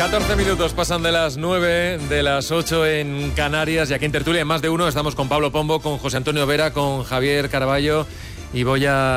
14 minutos pasan de las 9, de las 8 en Canarias, y aquí en Tertulia, en Más de Uno, estamos con Pablo Pombo, con José Antonio Vera, con Javier Caraballo, y voy a